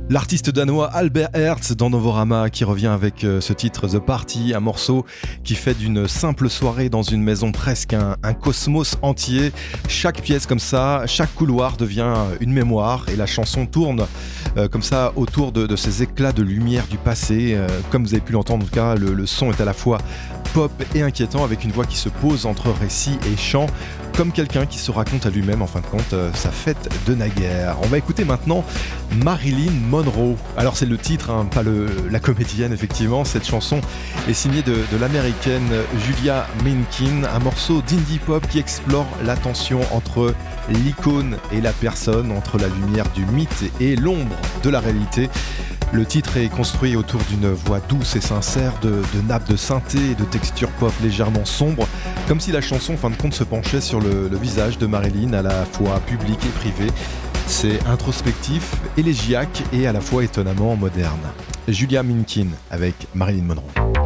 L'artiste danois Albert Hertz dans Novorama qui revient avec ce titre The Party, un morceau qui fait d'une simple soirée dans une maison presque un cosmos entier. Chaque pièce comme ça, chaque couloir devient une mémoire et la chanson tourne comme ça autour de ces éclats de lumière du passé. Comme vous avez pu l'entendre, en tout cas, le son est à la fois pop et inquiétant avec une voix qui se pose entre récit et chant, comme quelqu'un qui se raconte à lui-même en fin de compte sa fête de naguère. On va écouter maintenant Marilyn Monroe. Alors c'est le titre, hein, pas la comédienne effectivement. Cette chanson est signée de l'américaine Julia Menken, un morceau d'indie pop qui explore la tension entre l'icône et la personne, entre la lumière du mythe et l'ombre de la réalité. Le titre est construit autour d'une voix douce et sincère, de nappes de synthé et de textures pop légèrement sombres, comme si la chanson en fin de compte se penchait sur le visage de Marilyn, à la fois public et privé. C'est introspectif, élégiaque et à la fois étonnamment moderne. Julia Menken avec Marilyn Monroe.